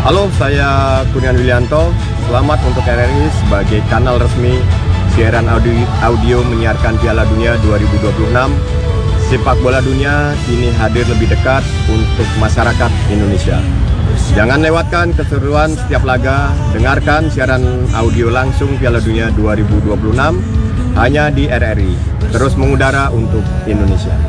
Halo, saya Kurniawan Willianto. Selamat untuk RRI sebagai kanal resmi siaran audio menyiarkan Piala Dunia 2026. Sepak bola dunia kini hadir lebih dekat untuk masyarakat Indonesia. Jangan lewatkan keseruan setiap laga. Dengarkan siaran audio langsung Piala Dunia 2026 hanya di RRI. Terus mengudara untuk Indonesia.